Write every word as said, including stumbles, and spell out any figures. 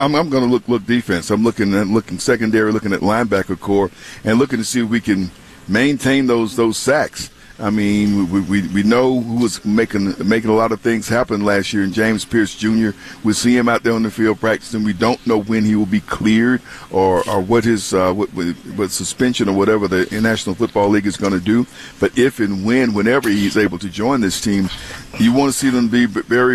I'm, I'm going to look look defense. I'm looking at looking secondary, looking at linebacker core, and looking to see if we can maintain those those sacks. I mean, we, we we know who was making making a lot of things happen last year in James Pierce Junior We see him out there on the field practicing. We don't know when he will be cleared or, or what his uh, what, what suspension or whatever the National Football League is going to do. But if and when, whenever he's able to join this team, you want to see them be very